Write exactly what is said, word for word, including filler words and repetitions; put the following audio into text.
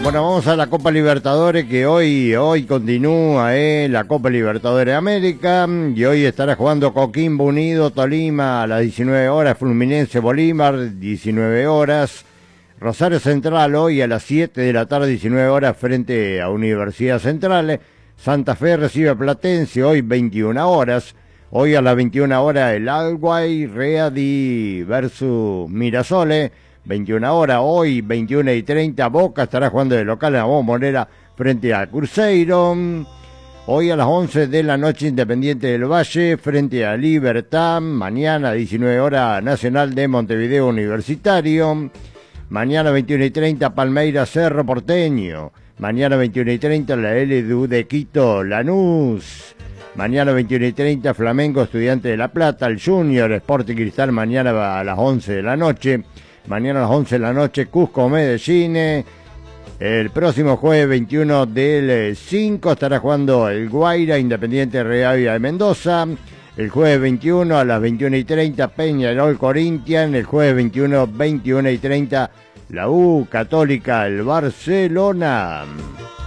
Bueno, vamos a la Copa Libertadores, que hoy, hoy continúa eh, la Copa Libertadores de América, y hoy estará jugando Coquimbo Unido, Tolima a las diecinueve horas, Fluminense Bolívar, diecinueve horas, Rosario Central hoy a las siete de la tarde, diecinueve horas, frente a Universidad Central. Santa Fe recibe a Platense hoy veintiuna horas, hoy a las veintiuna horas el Alguay Ready versus Mirasole, veintiuna horas, hoy veintiuna y treinta, Boca estará jugando de local en la Bombonera frente a Cruzeiro. Hoy a las once de la noche Independiente del Valle frente a Libertad. Mañana a diecinueve horas Nacional de Montevideo Universitario. Mañana veintiuna y treinta Palmeiras Cerro Porteño. Mañana veintiuna y treinta la L D U de Quito Lanús. Mañana veintiuna y treinta Flamengo Estudiante de La Plata. El Junior Sporting Cristal mañana a las once de la noche. Mañana a las once de la noche Cusco Medellín. El próximo jueves veintiuno del cinco estará jugando el Guaira Independiente Rivadavia de Mendoza. El jueves veintiuno a las veintiuna y treinta Peñarol Corinthians. El jueves veintiuno, veintiuna y treinta la U Católica el Barcelona.